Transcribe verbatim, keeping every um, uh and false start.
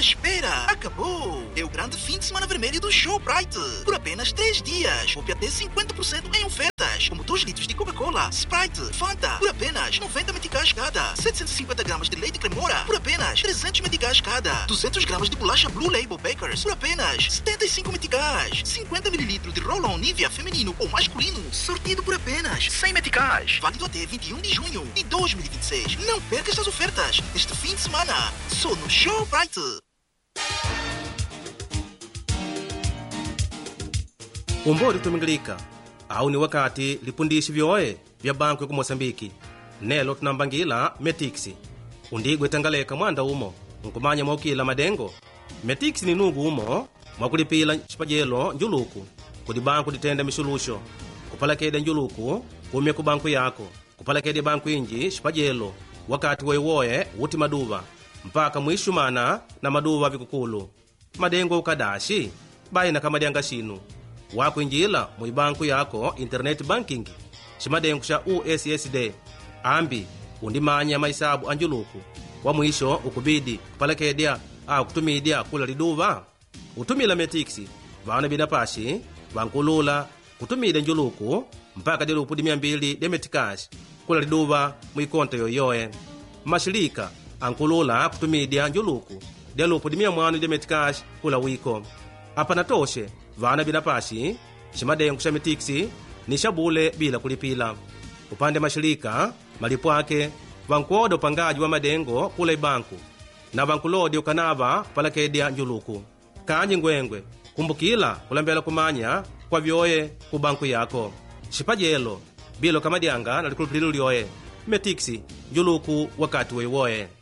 espera, acabou! É o grande fim de semana vermelho do Showbrite. Por apenas três dias, poupe até cinquenta por cento em ofertas, como dois litros de Coca-Cola, Sprite, Fanta, por apenas noventa meticais cada, setecentos e cinquenta gramas de leite cremora, por apenas trezentos meticais cada, duzentos gramas de bolacha Blue Label Bakers, por apenas setenta e cinco meticais, cinquenta mililitros de Roll-On Nivea feminino ou masculino, sortido por apenas cem meticais, válido até vinte e um de junho de dois mil e vinte e seis. Não perca estas ofertas este fim de semana, só no Showbrite. Umbori tumingilika au ni wakati lipundishi vyoe vya banku ku Mosambiki nelo tunambangila Metixi undigwe tangaleka mwanda umo nkumanya mwaukila madengo. Metixi ni nugu umo mwakulipila chipajelo njuluku kudi banku ditenda mishulusho kupalakede njuluku kumye ku banku yako kupalakede banku inji chipajelo wakati wewoye uti maduva mpaka mwishumana na maduva vikukulu madengo ukadashi baina kamadyanga shinu wakuinjila muibanku yako internet banking shimadengo sha U S S D ambi undimanya maisabu anjuluku wa mwisho ukubidi kupalakedya au kutumidya kula liduva utumila Metixi vana bidapashi vankulula kutumida njuluku mpaka dilupu di mia mbili de metikash kula liduva muikonto yoyoye mashirika ankulula kutumidya njuluku dilupu di mia mwanu de metikash kula wiko apa natoshe vana bidapashi shimadengo sha Metixi ni shabule bila kulipila. Upande mashirika malipo ake vankuoda upangaji wa madengo kula ibanku na vankulodi ukanava palakedya njuluku kanyi ngwengwe kumbukila kulambela kumanya kwa vyoye ku banku yako shipajelo bilo kamadyanga na likulupililu lyoye Metixi njuluku wakati wewoye.